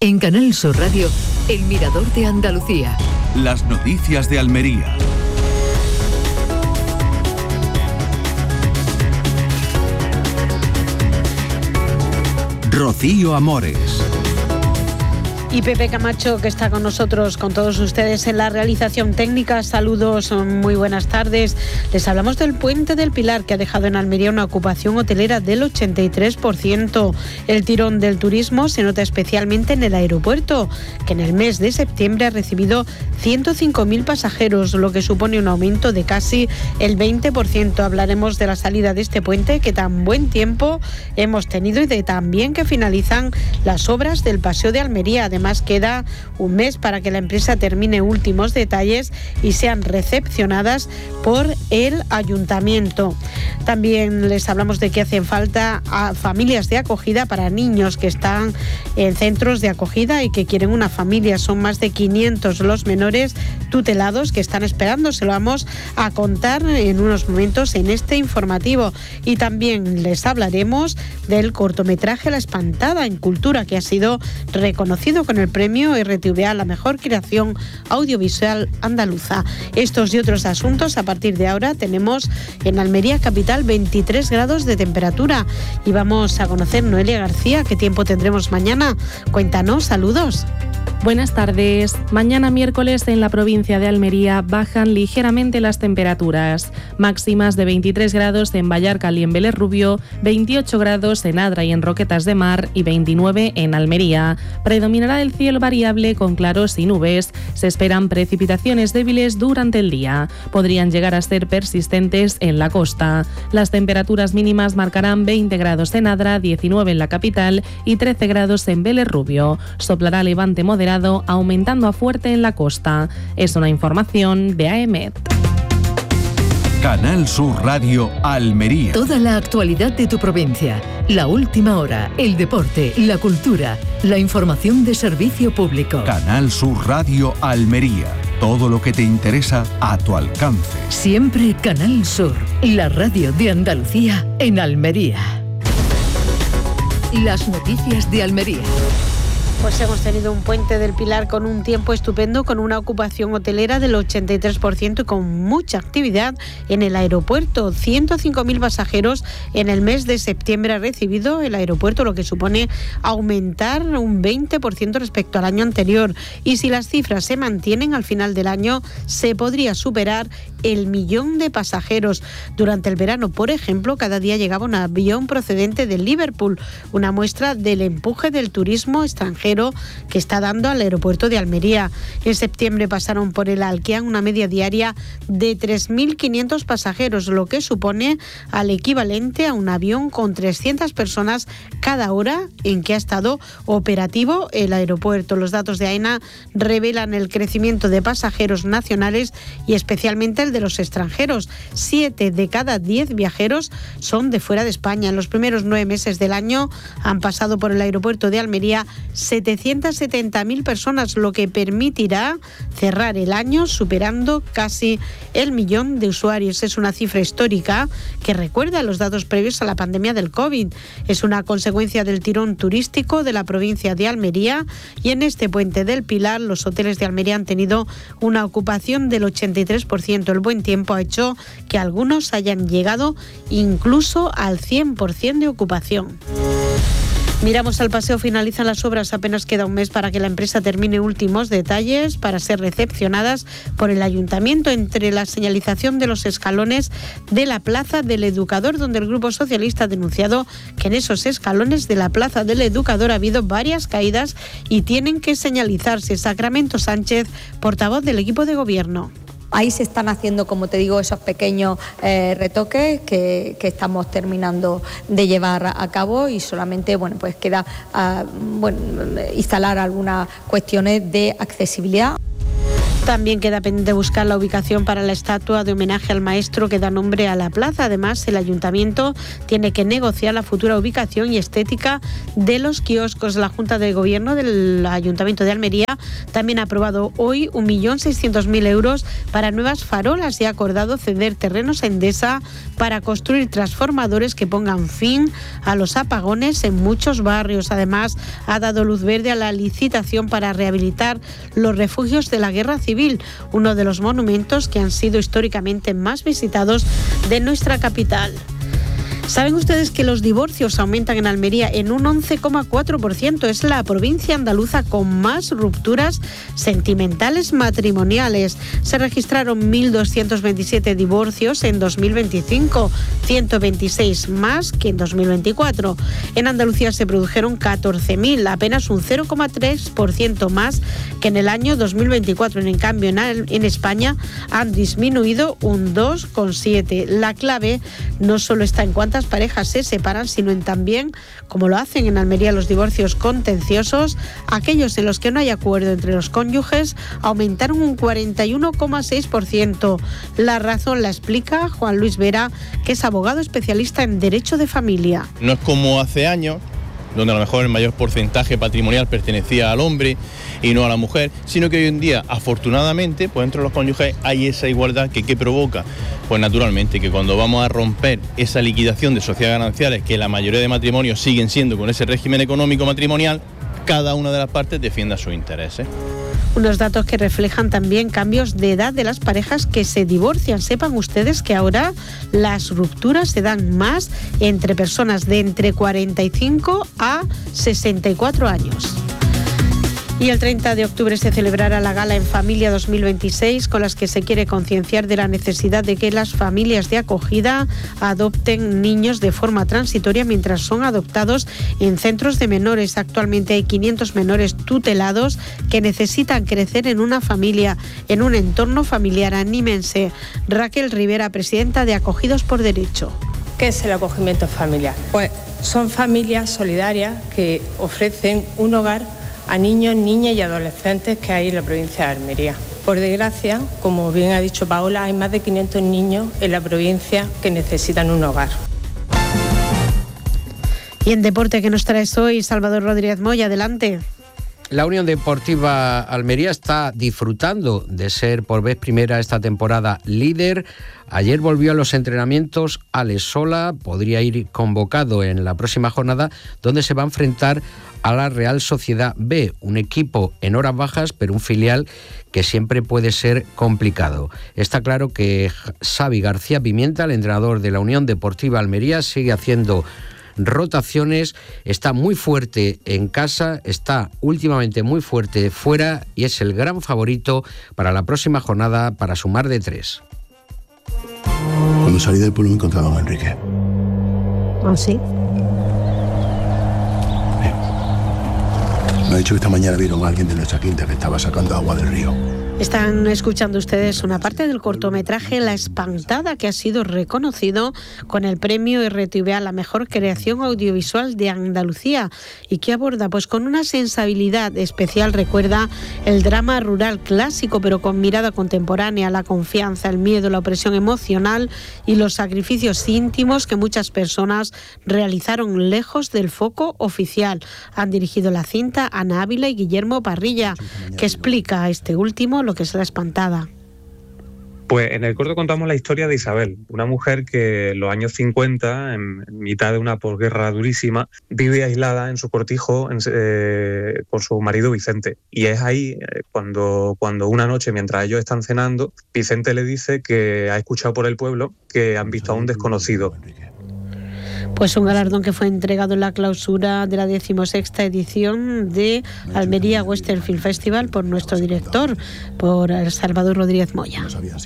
En Canal Sur Radio, El Mirador de Andalucía. Las noticias de Almería. Rocío Amores. Y Pepe Camacho, que está con nosotros, con todos ustedes en la realización técnica. Saludos, muy buenas tardes. Les hablamos del Puente del Pilar, que ha dejado en Almería una ocupación hotelera del 83%. El tirón del turismo se nota especialmente en el aeropuerto, que en el mes de septiembre ha recibido 105.000 pasajeros, lo que supone un aumento de casi el 20%. Hablaremos de la salida de este puente, que tan buen tiempo hemos tenido, y de también que finalizan las obras del Paseo de Almería. Además, queda un mes para que la empresa termine últimos detalles y sean recepcionadas por el ayuntamiento. También les hablamos de que hacen falta a familias de acogida para niños que están en centros de acogida y que quieren una familia. Son más de 500 los menores tutelados que están esperando. Se lo vamos a contar en unos momentos en este informativo. Y también les hablaremos del cortometraje La Espantada en Cultura, que ha sido reconocido con el premio RTVA a la mejor creación audiovisual andaluza. Estos y otros asuntos a partir de ahora. Tenemos en Almería capital 23 grados de temperatura y vamos a conocer, Noelia García, qué tiempo tendremos mañana. Cuéntanos, saludos. Buenas tardes. Mañana miércoles en la provincia de Almería bajan ligeramente las temperaturas. Máximas de 23 grados en Vallarcal y en Vélez Rubio, 28 grados en Adra y en Roquetas de Mar y 29 en Almería. Predominará el cielo variable con claros y nubes. Se esperan precipitaciones débiles durante el día. Podrían llegar a ser persistentes en la costa. Las temperaturas mínimas marcarán 20 grados en Adra, 19 en la capital y 13 grados en Vélez Rubio. Soplará levante moderado, aumentando a fuerte en la costa. Es una información de AEMET. Canal Sur Radio Almería. Toda la actualidad de tu provincia, la última hora, el deporte, la cultura, la información de servicio público. Canal Sur Radio Almería. Todo lo que te interesa a tu alcance. Siempre Canal Sur, la radio de Andalucía en Almería. Las noticias de Almería. Pues hemos tenido un Puente del Pilar con un tiempo estupendo, con una ocupación hotelera del 83% y con mucha actividad en el aeropuerto. 105.000 pasajeros en el mes de septiembre ha recibido el aeropuerto, lo que supone aumentar un 20% respecto al año anterior. Y si las cifras se mantienen, al final del año se podría superar el 1.000.000 de pasajeros. Durante el verano, por ejemplo, cada día llegaba un avión procedente de Liverpool, una muestra del empuje del turismo extranjero que está dando al aeropuerto de Almería. En septiembre pasaron por el Alquian una media diaria de 3.500 pasajeros, lo que supone al equivalente a un avión con 300 personas cada hora en que ha estado operativo el aeropuerto. Los datos de AENA revelan el crecimiento de pasajeros nacionales y especialmente el de los extranjeros. 7 de cada 10 viajeros son de fuera de España. En los primeros 9 meses del año han pasado por el aeropuerto de Almería 770.000 personas, lo que permitirá cerrar el año superando casi el 1.000.000 de usuarios. Es una cifra histórica que recuerda los datos previos a la pandemia del COVID. Es una consecuencia del tirón turístico de la provincia de Almería, y en este Puente del Pilar los hoteles de Almería han tenido una ocupación del 83%. El buen tiempo ha hecho que algunos hayan llegado incluso al 100% de ocupación. Miramos al paseo, finalizan las obras, apenas queda un mes para que la empresa termine últimos detalles para ser recepcionadas por el ayuntamiento, entre la señalización de los escalones de la Plaza del Educador, donde el Grupo Socialista ha denunciado que en esos escalones de la Plaza del Educador ha habido varias caídas y tienen que señalizarse. Sacramento Sánchez, portavoz del equipo de gobierno. Ahí se están haciendo, como te digo, esos pequeños retoques que estamos terminando de llevar a cabo, y solamente pues queda instalar algunas cuestiones de accesibilidad. También queda pendiente buscar la ubicación para la estatua de homenaje al maestro que da nombre a la plaza. Además, el ayuntamiento tiene que negociar la futura ubicación y estética de los kioscos. La Junta de Gobierno del Ayuntamiento de Almería también ha aprobado hoy 1.600.000 euros para nuevas farolas y ha acordado ceder terrenos a Endesa para construir transformadores que pongan fin a los apagones en muchos barrios. Además, ha dado luz verde a la licitación para rehabilitar los refugios de la Guerra Civil, uno de los monumentos que han sido históricamente más visitados de nuestra capital. ¿Saben ustedes que los divorcios aumentan en Almería en un 11,4%? Es la provincia andaluza con más rupturas sentimentales matrimoniales. Se registraron 1.227 divorcios en 2025, 126 más que en 2024. En Andalucía se produjeron 14.000, apenas un 0,3% más que en el año 2024. En cambio, en España han disminuido un 2,7%. La clave no solo está en cuántas parejas se separan, sino en también, como lo hacen en Almería los divorcios contenciosos, aquellos en los que no hay acuerdo entre los cónyuges aumentaron un 41,6%. La razón la explica Juan Luis Vera, que es abogado especialista en derecho de familia. No es como hace años, donde a lo mejor el mayor porcentaje patrimonial pertenecía al hombre y no a la mujer, sino que hoy en día, afortunadamente, pues entre los cónyuges hay esa igualdad que provoca, pues naturalmente, que cuando vamos a romper esa liquidación de sociedades gananciales, que la mayoría de matrimonios siguen siendo con ese régimen económico matrimonial, cada una de las partes defienda sus intereses. Unos datos que reflejan también cambios de edad de las parejas que se divorcian. Sepan ustedes que ahora las rupturas se dan más entre personas de entre 45 a 64 años. Y el 30 de octubre se celebrará la Gala en Familia 2026, con las que se quiere concienciar de la necesidad de que las familias de acogida adopten niños de forma transitoria mientras son adoptados en centros de menores. Actualmente hay 500 menores tutelados que necesitan crecer en una familia, en un entorno familiar. Anímense. Raquel Rivera, presidenta de Acogidos por Derecho. ¿Qué es el acogimiento familiar? Pues son familias solidarias que ofrecen un hogar a niños, niñas y adolescentes que hay en la provincia de Almería. Por desgracia, como bien ha dicho Paola, hay más de 500 niños en la provincia que necesitan un hogar. Y en deporte, ¿qué nos traes hoy, Salvador Rodríguez Moya? Adelante. La Unión Deportiva Almería está disfrutando de ser por vez primera esta temporada líder. Ayer volvió a los entrenamientos Alex Sola, podría ir convocado en la próxima jornada, donde se va a enfrentar a la Real Sociedad B, un equipo en horas bajas, pero un filial que siempre puede ser complicado. Está claro que Xavi García Pimienta, el entrenador de la Unión Deportiva Almería, sigue haciendo rotaciones, está muy fuerte en casa, está últimamente muy fuerte fuera y es el gran favorito para la próxima jornada para sumar de 3. Cuando salí del pueblo me encontraba con Enrique. ¿Ah, sí? Me ha dicho que esta mañana vieron a alguien de nuestra quinta que estaba sacando agua del río. Están escuchando ustedes una parte del cortometraje La Espantada, que ha sido reconocido con el premio RTV a la mejor creación audiovisual de Andalucía y que aborda pues con una sensibilidad especial, recuerda el drama rural clásico pero con mirada contemporánea, la confianza, el miedo, la opresión emocional y los sacrificios íntimos que muchas personas realizaron lejos del foco oficial. Han dirigido la cinta Ana Ávila y Guillermo Parrilla, que explica a este último lo que es La Espantada. Pues en el corto contamos la historia de Isabel, una mujer que en los años 50, en mitad de una posguerra durísima, vive aislada en su cortijo con su marido Vicente. Y es ahí cuando una noche, mientras ellos están cenando, Vicente le dice que ha escuchado por el pueblo que han visto a un desconocido. Pues un galardón que fue entregado en la clausura de la 16ª edición de Almería Western Film Festival por nuestro director, por Salvador Rodríguez Moya.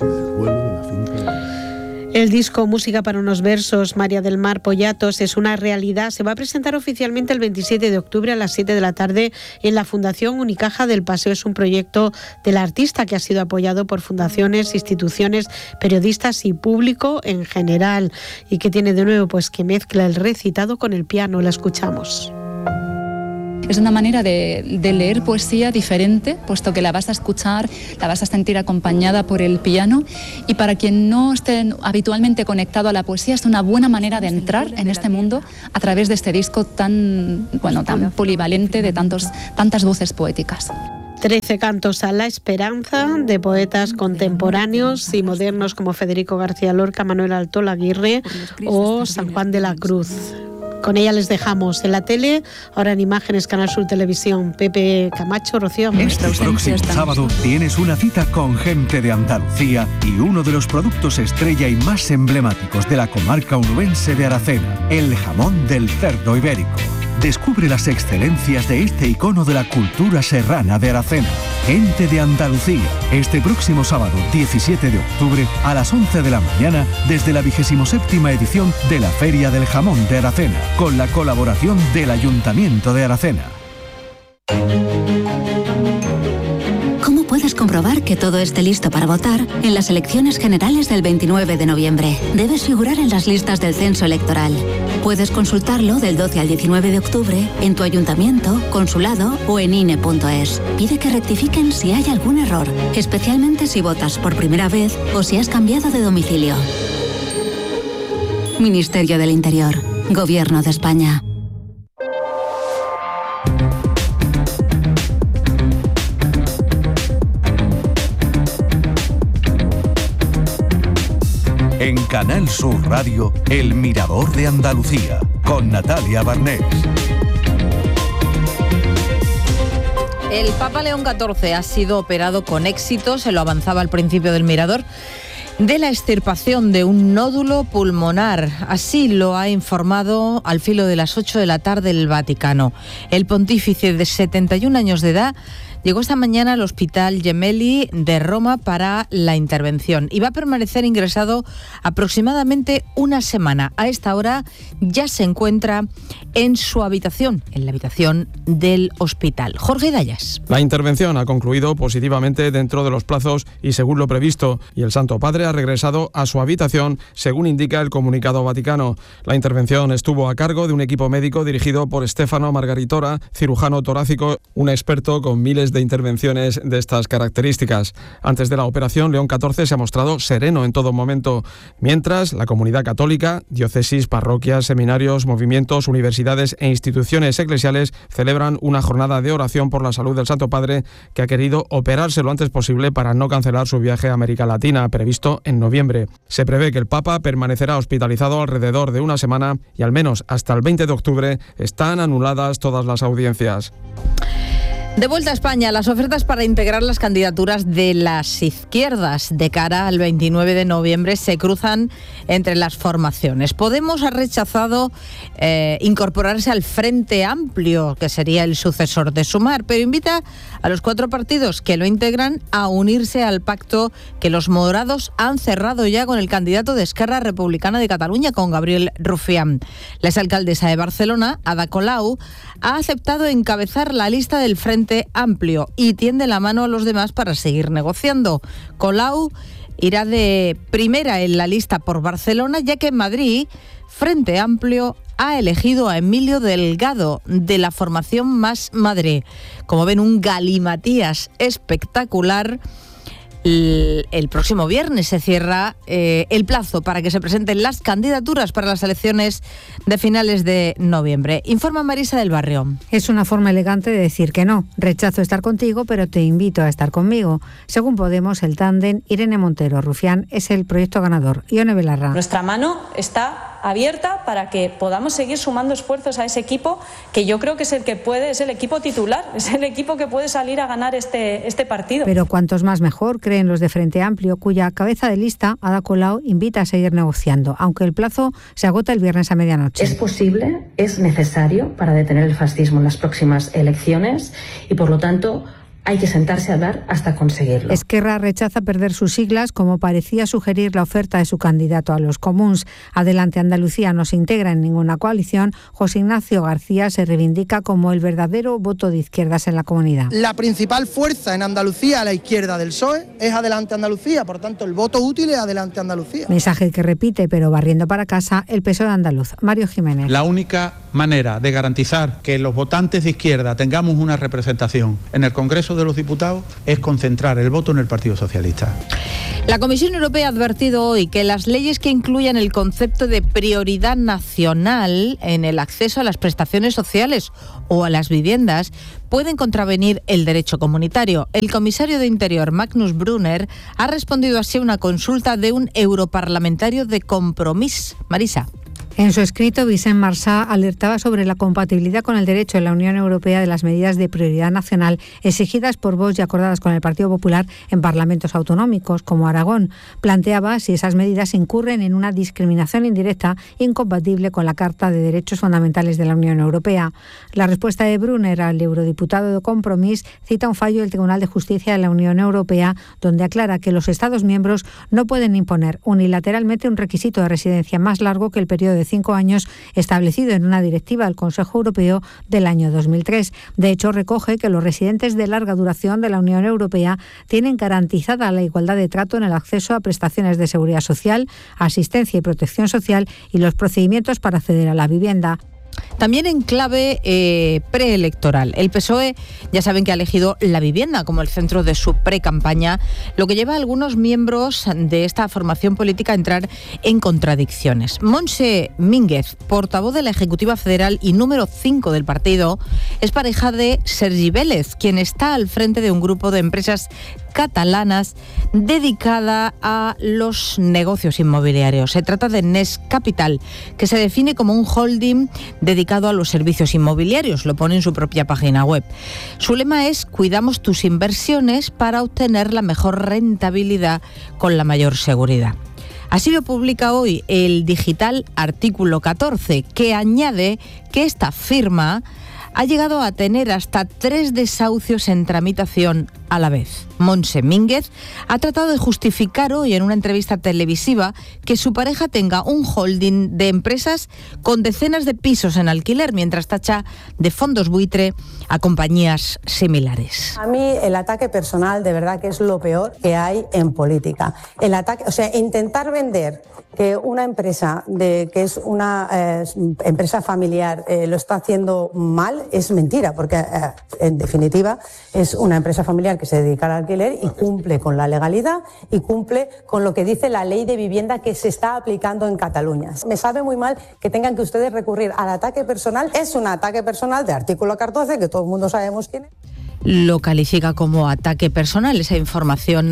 El disco Música para unos versos, María del Mar Pollatos, es una realidad. Se va a presentar oficialmente el 27 de octubre a las 7 de la tarde en la Fundación Unicaja del Paseo. Es un proyecto del artista que ha sido apoyado por fundaciones, instituciones, periodistas y público en general, y que tiene de nuevo pues que mezcla el recitado con el piano. La escuchamos. Es una manera de leer poesía diferente, puesto que la vas a escuchar, la vas a sentir acompañada por el piano, y para quien no esté habitualmente conectado a la poesía es una buena manera de entrar en este mundo a través de este disco tan polivalente de tantas voces poéticas. 13 cantos a la esperanza de poetas contemporáneos y modernos como Federico García Lorca, Manuel Altol Aguirre o San Juan de la Cruz. Con ella les dejamos en la tele, ahora en imágenes, Canal Sur Televisión. Pepe Camacho, Rocío. Este próximo sábado tienes una cita con gente de Andalucía y uno de los productos estrella y más emblemáticos de la comarca onubense de Aracena, el jamón del cerdo ibérico. Descubre las excelencias de este icono de la cultura serrana de Aracena. Gente de Andalucía, este próximo sábado 17 de octubre a las 11 de la mañana desde la 27ª edición de la Feria del Jamón de Aracena, con la colaboración del Ayuntamiento de Aracena. ¿Cómo puedes comprobar que todo esté listo para votar en las elecciones generales del 29 de noviembre? Debes figurar en las listas del censo electoral. Puedes consultarlo del 12 al 19 de octubre en tu ayuntamiento, consulado o en INE.es. Pide que rectifiquen si hay algún error, especialmente si votas por primera vez o si has cambiado de domicilio. Ministerio del Interior, Gobierno de España. En Canal Sur Radio, El Mirador de Andalucía, con Natalia Barnés. El Papa León XIV ha sido operado con éxito, se lo avanzaba al principio del Mirador, de la extirpación de un nódulo pulmonar. Así lo ha informado al filo de las 8 de la tarde el Vaticano. El pontífice de 71 años de edad llegó esta mañana al Hospital Gemelli de Roma para la intervención y va a permanecer ingresado aproximadamente una semana. A esta hora ya se encuentra en su habitación, en la habitación del hospital. Jorge Dayas. La intervención ha concluido positivamente dentro de los plazos y según lo previsto, y el Santo Padre ha regresado a su habitación, según indica el comunicado vaticano. La intervención estuvo a cargo de un equipo médico dirigido por Stefano Margaritora, cirujano torácico, un experto con miles de intervenciones de estas características. Antes de la operación, León XIV se ha mostrado sereno en todo momento, mientras la comunidad católica, diócesis, parroquias, seminarios, movimientos, universidades e instituciones eclesiales celebran una jornada de oración por la salud del Santo Padre, que ha querido operarse lo antes posible para no cancelar su viaje a América Latina, previsto en noviembre. Se prevé que el Papa permanecerá hospitalizado alrededor de una semana y al menos hasta el 20 de octubre están anuladas todas las audiencias. De vuelta a España, las ofertas para integrar las candidaturas de las izquierdas de cara al 29 de noviembre se cruzan entre las formaciones. Podemos ha rechazado incorporarse al Frente Amplio, que sería el sucesor de Sumar, pero invita a los 4 partidos que lo integran a unirse al pacto que los morados han cerrado ya con el candidato de Esquerra Republicana de Cataluña, con Gabriel Rufián. La exalcaldesa de Barcelona, Ada Colau, ha aceptado encabezar la lista del Frente Amplio y tiende la mano a los demás para seguir negociando. Colau irá de primera en la lista por Barcelona, ya que en Madrid Frente Amplio ha elegido a Emilio Delgado, de la formación Más Madre. Como ven, un galimatías espectacular. El próximo viernes se cierra el plazo para que se presenten las candidaturas para las elecciones de finales de noviembre. Informa Marisa del Barrio. Es una forma elegante de decir que no. Rechazo estar contigo, pero te invito a estar conmigo. Según Podemos, el tándem Irene Montero-Rufián es el proyecto ganador. Ione Belarra. Nuestra mano está abierta para que podamos seguir sumando esfuerzos a ese equipo, que yo creo que es el que puede, es el equipo titular, es el equipo que puede salir a ganar este partido. Pero cuantos más mejor, creen los de Frente Amplio, cuya cabeza de lista, Ada Colau, invita a seguir negociando, aunque el plazo se agota el viernes a medianoche. Es posible, es necesario para detener el fascismo en las próximas elecciones y, por lo tanto, hay que sentarse a hablar hasta conseguirlo. Esquerra rechaza perder sus siglas, como parecía sugerir la oferta de su candidato a los comuns. Adelante Andalucía no se integra en ninguna coalición. José Ignacio García se reivindica como el verdadero voto de izquierdas en la comunidad. La principal fuerza en Andalucía a la izquierda del PSOE es Adelante Andalucía, por tanto el voto útil es Adelante Andalucía. Mensaje que repite, pero barriendo para casa, el PSOE andaluz. Mario Jiménez. La única manera de garantizar que los votantes de izquierda tengamos una representación en el Congreso de los Diputados es concentrar el voto en el Partido Socialista. La Comisión Europea ha advertido hoy que las leyes que incluyan el concepto de prioridad nacional en el acceso a las prestaciones sociales o a las viviendas pueden contravenir el derecho comunitario. El comisario de Interior, Magnus Brunner, ha respondido así a una consulta de un europarlamentario de Compromís. Marisa. En su escrito, Vicent Marsá alertaba sobre la compatibilidad con el derecho en la Unión Europea de las medidas de prioridad nacional exigidas por Vox y acordadas con el Partido Popular en parlamentos autonómicos, como Aragón. Planteaba si esas medidas incurren en una discriminación indirecta incompatible con la Carta de Derechos Fundamentales de la Unión Europea. La respuesta de Brunner al eurodiputado de Compromís cita un fallo del Tribunal de Justicia de la Unión Europea, donde aclara que los Estados miembros no pueden imponer unilateralmente un requisito de residencia más largo que el periodo de 5 años establecido en una directiva del Consejo Europeo del año 2003. De hecho, recoge que los residentes de larga duración de la Unión Europea tienen garantizada la igualdad de trato en el acceso a prestaciones de seguridad social, asistencia y protección social y los procedimientos para acceder a la vivienda. También en clave preelectoral. El PSOE ya saben que ha elegido la vivienda como el centro de su precampaña, lo que lleva a algunos miembros de esta formación política a entrar en contradicciones. Montse Mínguez, portavoz de la Ejecutiva Federal y número 5 del partido, es pareja de Sergi Vélez, quien está al frente de un grupo de empresas catalanas dedicada a los negocios inmobiliarios. Se trata de Nes Capital, que se define como un holding dedicado a los servicios inmobiliarios, lo pone en su propia página web. Su lema es: cuidamos tus inversiones para obtener la mejor rentabilidad con la mayor seguridad. Así lo publica hoy el digital Artículo 14, que añade que esta firma ha llegado a tener hasta 3 desahucios en tramitación a la vez. Montse Mínguez ha tratado de justificar hoy en una entrevista televisiva que su pareja tenga un holding de empresas con decenas de pisos en alquiler, mientras tacha de fondos buitre a compañías similares. A mí el ataque personal de verdad que es lo peor que hay en política. El ataque, o sea, intentar vender que una empresa que es una empresa familiar lo está haciendo mal es mentira, porque en definitiva es una empresa familiar que se dedica al alquiler y cumple con la legalidad y cumple con lo que dice la ley de vivienda que se está aplicando en Cataluña. Me sabe muy mal que tengan que ustedes recurrir al ataque personal. Es un ataque personal de Artículo 14, que todo el mundo sabemos quién es. Lo califica como ataque personal, esa información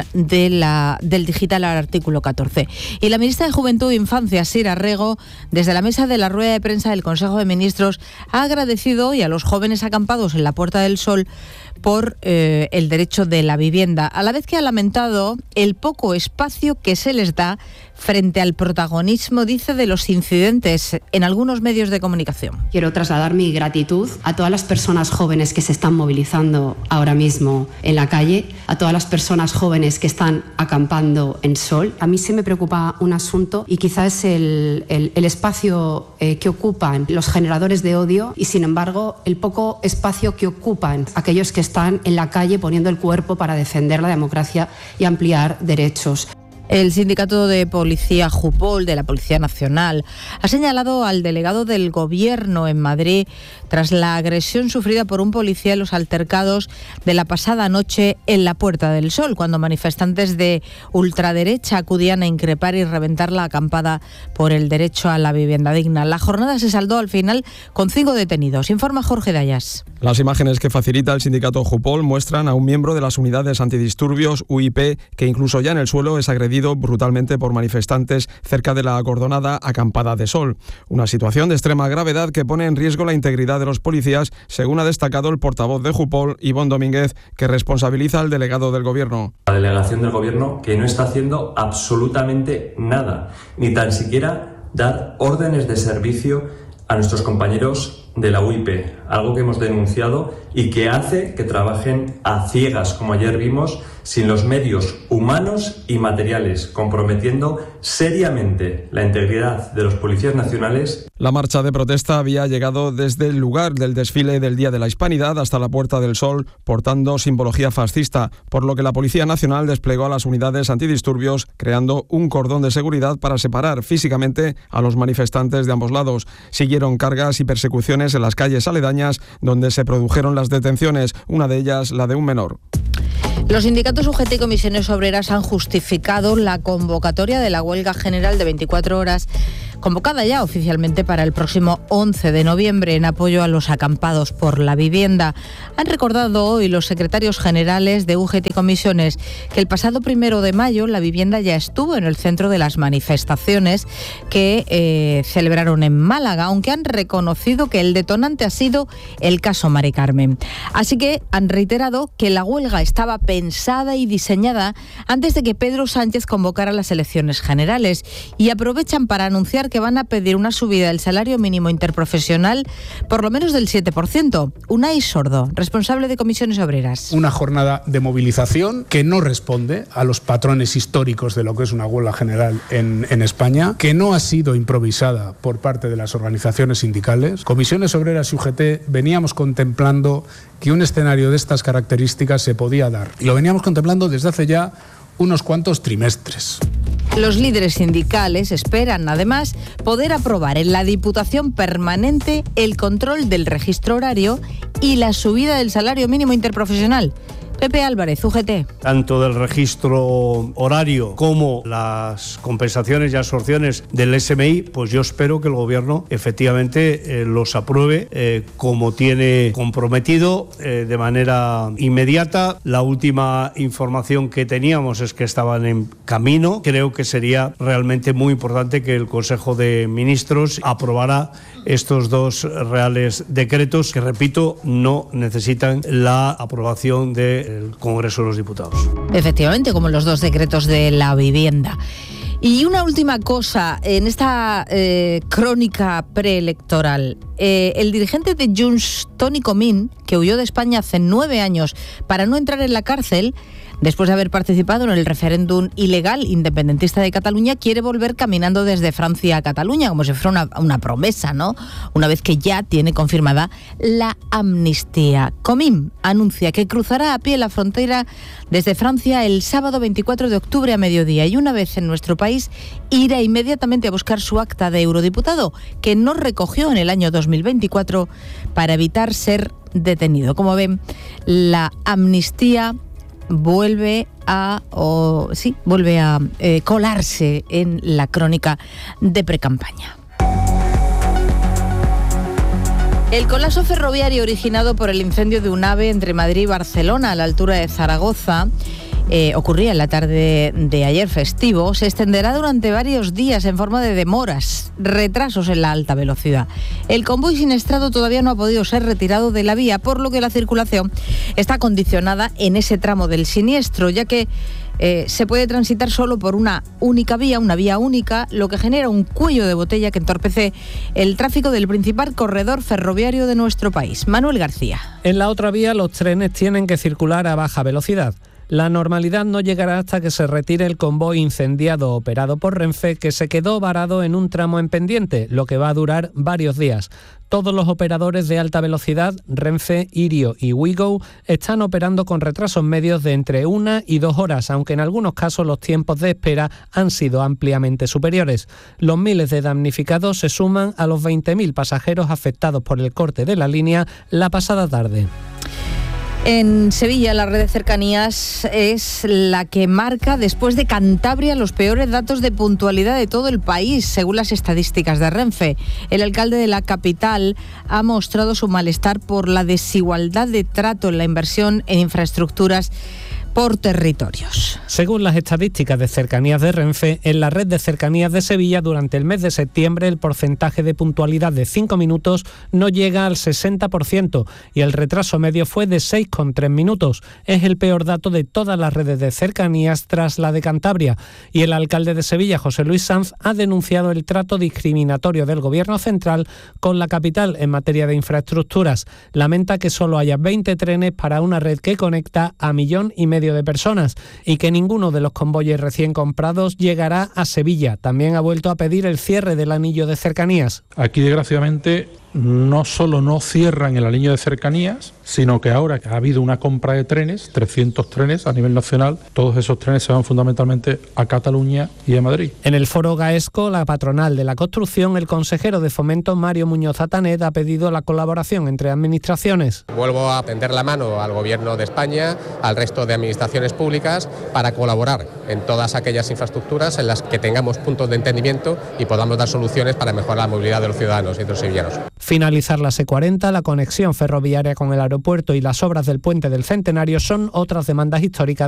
del digital al Artículo 14. Y la ministra de Juventud e Infancia, Sira Rego, desde la mesa de la rueda de prensa del Consejo de Ministros, ha agradecido hoy a los jóvenes acampados en la Puerta del Sol por el derecho de la vivienda, a la vez que ha lamentado el poco espacio que se les da frente al protagonismo, dice, de los incidentes en algunos medios de comunicación. Quiero trasladar mi gratitud a todas las personas jóvenes que se están movilizando ahora mismo en la calle, a todas las personas jóvenes que están acampando en Sol. A mí sí me preocupa un asunto y quizás es el espacio que ocupan los generadores de odio y, sin embargo, el poco espacio que ocupan aquellos que están en la calle poniendo el cuerpo para defender la democracia y ampliar derechos. El sindicato de policía Jupol, de la Policía Nacional, ha señalado al delegado del Gobierno en Madrid tras la agresión sufrida por un policía en los altercados de la pasada noche en la Puerta del Sol, cuando manifestantes de ultraderecha acudían a increpar y reventar la acampada por el derecho a la vivienda digna. La jornada se saldó al final con 5 detenidos. Informa Jorge Dayas. Las imágenes que facilita el sindicato Jupol muestran a un miembro de las unidades antidisturbios UIP que incluso ya en el suelo es agredido brutalmente por manifestantes cerca de la acordonada acampada de Sol. Una situación de extrema gravedad que pone en riesgo la integridad de los policías, según ha destacado el portavoz de Jupol, Ivonne Domínguez, que responsabiliza al delegado del Gobierno. La delegación del Gobierno que no está haciendo absolutamente nada, ni tan siquiera dar órdenes de servicio a nuestros compañeros de la UIP, algo que hemos denunciado y que hace que trabajen a ciegas, como ayer vimos, sin los medios humanos y materiales, comprometiendo seriamente la integridad de los policías nacionales. La marcha de protesta había llegado desde el lugar del desfile del Día de la Hispanidad hasta la Puerta del Sol, portando simbología fascista, por lo que la Policía Nacional desplegó a las unidades antidisturbios, creando un cordón de seguridad para separar físicamente a los manifestantes de ambos lados. Siguieron cargas y persecuciones en las calles aledañas, donde se produjeron las detenciones, una de ellas la de un menor. Los sindicatos UGT y comisiones obreras han justificado la convocatoria de la huelga general de 24 horas, convocada ya oficialmente para el próximo 11 de noviembre en apoyo a los acampados por la vivienda. Han recordado hoy los secretarios generales de UGT y comisiones que el pasado 1 de mayo la vivienda ya estuvo en el centro de las manifestaciones que celebraron en Málaga, aunque han reconocido que el detonante ha sido el caso Mari Carmen. Así que han reiterado que la huelga estaba pensada y diseñada antes de que Pedro Sánchez convocara las elecciones generales, y aprovechan para anunciar que van a pedir una subida del salario mínimo interprofesional por lo menos del 7%. Unai Sordo, responsable de comisiones obreras. Una jornada de movilización que no responde a los patrones históricos de lo que es una huelga general en España, que no ha sido improvisada por parte de las organizaciones sindicales. Comisiones obreras y UGT veníamos contemplando que un escenario de estas características se podía dar. Y lo veníamos contemplando desde hace ya unos cuantos trimestres. Los líderes sindicales esperan, además, poder aprobar en la Diputación Permanente el control del registro horario y la subida del salario mínimo interprofesional. Pepe Álvarez, UGT. Tanto del registro horario como las compensaciones y absorciones del SMI, pues yo espero que el Gobierno efectivamente los apruebe como tiene comprometido de manera inmediata. La última información que teníamos es que estaban en camino. Creo que sería realmente muy importante que el Consejo de Ministros aprobara estos dos reales decretos que, repito, no necesitan la aprobación del Congreso de los Diputados. Efectivamente, como los dos decretos de la vivienda. Y una última cosa, en esta crónica preelectoral, el dirigente de Junts, Toni Comín, que huyó de España hace 9 años para no entrar en la cárcel, después de haber participado en el referéndum ilegal independentista de Cataluña, quiere volver caminando desde Francia a Cataluña, como si fuera una promesa, ¿no? Una vez que ya tiene confirmada la amnistía. Comín anuncia que cruzará a pie la frontera desde Francia el sábado 24 de octubre a mediodía, y una vez en nuestro país irá inmediatamente a buscar su acta de eurodiputado, que no recogió en el año 2024 para evitar ser detenido. Como ven, la amnistía vuelve a colarse en la crónica de precampaña. El colapso ferroviario originado por el incendio de un AVE entre Madrid y Barcelona a la altura de Zaragoza ocurría en la tarde de ayer festivo, se extenderá durante varios días en forma de demoras, retrasos en la alta velocidad. El convoy siniestrado todavía no ha podido ser retirado de la vía, por lo que la circulación está condicionada en ese tramo del siniestro, ya que se puede transitar solo por una vía única, lo que genera un cuello de botella que entorpece el tráfico del principal corredor ferroviario de nuestro país. Manuel García. En la otra vía los trenes tienen que circular a baja velocidad. La normalidad no llegará hasta que se retire el convoy incendiado operado por Renfe, que se quedó varado en un tramo en pendiente, lo que va a durar varios días. Todos los operadores de alta velocidad, Renfe, Irio y Ouigo, están operando con retrasos medios de entre 1 y 2 horas, aunque en algunos casos los tiempos de espera han sido ampliamente superiores. Los miles de damnificados se suman a los 20.000 pasajeros afectados por el corte de la línea la pasada tarde. En Sevilla, la red de cercanías es la que marca, después de Cantabria, los peores datos de puntualidad de todo el país, según las estadísticas de Renfe. El alcalde de la capital ha mostrado su malestar por la desigualdad de trato en la inversión en infraestructuras por territorios. Según las estadísticas de cercanías de Renfe, en la red de cercanías de Sevilla durante el mes de septiembre el porcentaje de puntualidad de 5 minutos no llega al 60% y el retraso medio fue de 6,3 minutos. Es el peor dato de todas las redes de cercanías tras la de Cantabria. Y el alcalde de Sevilla, José Luis Sanz, ha denunciado el trato discriminatorio del Gobierno central con la capital en materia de infraestructuras. Lamenta que solo haya 20 trenes para una red que conecta a 1,5 millones de personas y que ninguno de los convoyes recién comprados llegará a Sevilla. También ha vuelto a pedir el cierre del anillo de cercanías. Aquí, desgraciadamente, no solo no cierran el anillo de cercanías, sino que ahora que ha habido una compra de trenes, 300 trenes a nivel nacional, todos esos trenes se van fundamentalmente a Cataluña y a Madrid. En el foro Gaesco, la patronal de la construcción, el consejero de Fomento, Mario Muñoz Atanet, ha pedido la colaboración entre administraciones. Vuelvo a tender la mano al Gobierno de España, al resto de administraciones públicas, para colaborar en todas aquellas infraestructuras en las que tengamos puntos de entendimiento y podamos dar soluciones para mejorar la movilidad de los ciudadanos y de los sevillanos. Finalizar la C40, la conexión ferroviaria con el aeropuerto y las obras del Puente del Centenario son otras demandas históricas